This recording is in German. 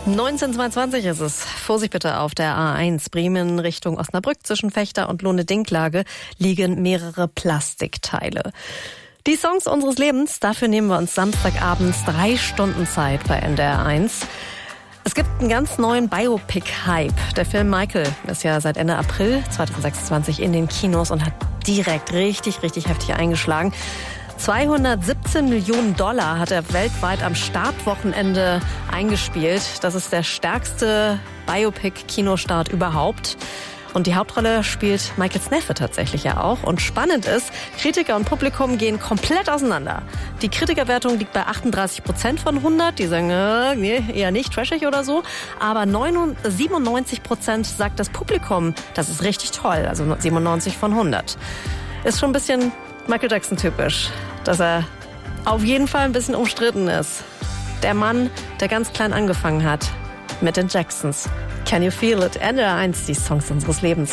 19:22 ist es. Vorsicht bitte auf der A1 Bremen Richtung Osnabrück. Zwischen Vechta und Lohne-Dinklage liegen mehrere Plastikteile. Die Songs unseres Lebens, dafür nehmen wir uns Samstagabends 3 Stunden Zeit bei NDR 1. Es gibt einen ganz neuen Biopic-Hype. Der Film Michael ist ja seit Ende April 2026 in den Kinos und hat direkt richtig heftig eingeschlagen. $217 Millionen hat er weltweit am Startwochenende eingespielt. Das ist der stärkste Biopic-Kinostart überhaupt. Und die Hauptrolle spielt Michaels Neffe tatsächlich ja auch. Und spannend ist, Kritiker und Publikum gehen komplett auseinander. Die Kritikerwertung liegt bei 38% von 100. Die sagen, nee, eher nicht, trashig oder so. Aber 97% sagt das Publikum, das ist richtig toll. Also 97 von 100. Ist schon ein bisschen Michael Jackson typisch, dass er auf jeden Fall ein bisschen umstritten ist. Der Mann, der ganz klein angefangen hat mit den Jacksons. Can you feel it? NDR 1, die Songs unseres Lebens.